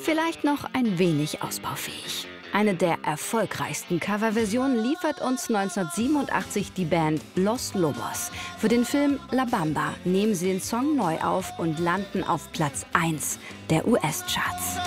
vielleicht noch ein wenig ausbaufähig. Eine der erfolgreichsten Coverversionen liefert uns 1987 die Band Los Lobos. Für den Film La Bamba nehmen sie den Song neu auf und landen auf Platz 1 der US-Charts.